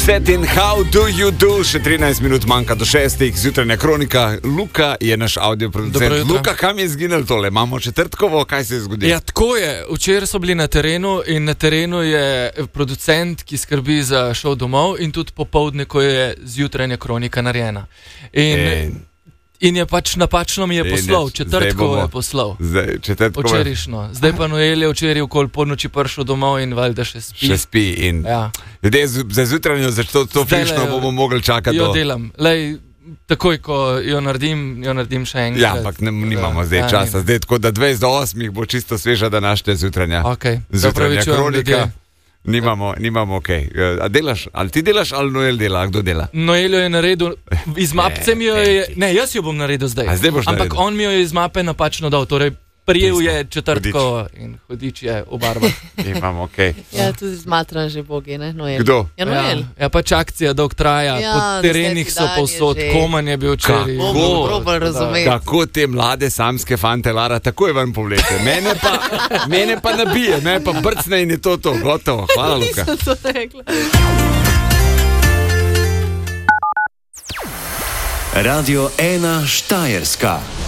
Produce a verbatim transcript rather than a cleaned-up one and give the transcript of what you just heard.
Set in how do you do? Še trinajst minut manjka do šestih, zjutranja kronika. Luka je naš audioproducent. Luka, kam je izginil tole? Imamo četrtkovo, kaj se je zgodilo? Ja, tako je. Včeraj so bili na terenu in na terenu je producent, ki skrbi za šov domov in tudi popoldne, ko je zjutranja kronika narejena. In... in... In je pač napačno mi je poslal, četrtkovo je poslal. Zdaj, četrtkovo. Včerajšno. Zdaj pa Noel je včeraj okoli polnoči prišel domov in valjda še spi. Še spi in ja. Ljudje za zjutranjo, za to, to frišno bomo mogli čakati. Jo do... delam. Lej, takoj, ko jo naredim, jo naredim še enkrat. Ja, ampak ne, nimamo zdaj ja, časa. Zdaj tako, da dvajset do osmih bo čisto sveža današnja zjutranja. Ok, zjutranja kronika. Nimamo, nimamo, ok. A delaš, ali ti delaš, ali Noel dela, kdo dela? Noel jo je naredil, iz mapce mi jo je, ne, jaz jo bom naredil zdaj. A zdaj boš Ampak naredil? on mi jo je iz mape napačno dal, torej prijel je četrtko in hudič je obarvan. Imamo, ok. Ja, tudi zmatran že bogi, ne, Noel. Kdo? Ja, Noel. Ja, ja, pač akcija dolg traja, Ja, po terenih so povsod, Koman je bil včeraj. Kako? Bomo probali razumeti. Kako te mlade samske fante Lara takoj ven povleke. Mene pa, mene pa nabije, me pa brcne in je to to, gotovo. Hvala, Luka. Nisem to rekla. Radio ena Štajerska.